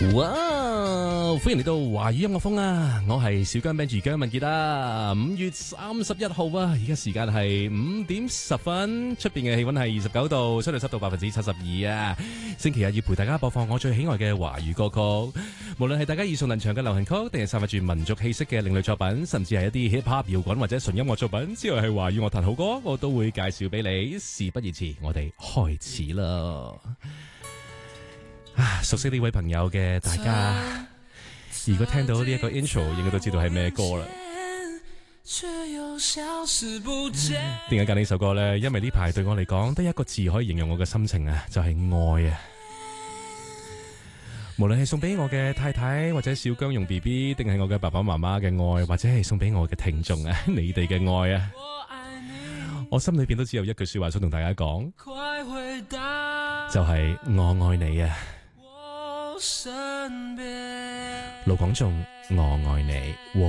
哇！歡迎嚟到華語音樂風啊！我係小姜 Benji 姜文傑啊！5月31號啊，而家時間係5點10分，出邊嘅氣溫係29度，相對濕度72%啊！星期日要陪大家播放我最喜愛嘅華語歌曲，無論係大家耳熟能詳嘅流行曲，定係散發住民族氣息嘅另類作品，甚至係一啲 hip hop 搖滾或者純音樂作品，只要係華語樂壇好歌，我都會介紹俾你。事不宜遲，我哋開始啦！熟悉呢位朋友嘅大家，如果聽到呢一個 intro， 應該都知道係咩歌啦。點解揀呢首歌呢？因為呢排對我嚟講，得一個字可以形容我嘅心情啊，就係愛啊！無論係送俾我嘅太太，或者小姜蓉 BB， 定係我嘅爸爸媽媽嘅愛，或者係送俾我嘅聽眾啊，你哋嘅愛啊，我心裏邊都只有一句說話想同大家講，就係我愛你啊！盧廣仲，我愛你。